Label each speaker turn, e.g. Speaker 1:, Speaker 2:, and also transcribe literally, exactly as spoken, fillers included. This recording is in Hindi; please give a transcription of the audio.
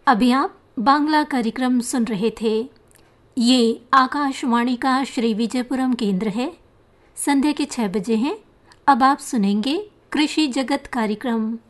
Speaker 1: अभी आप बांग्ला कार्यक्रम सुन रहे थे। ये आकाशवाणी का श्री विजयपुरम केंद्र है। संध्या के छह बजे हैं। अब आप सुनेंगे कृषि जगत कार्यक्रम।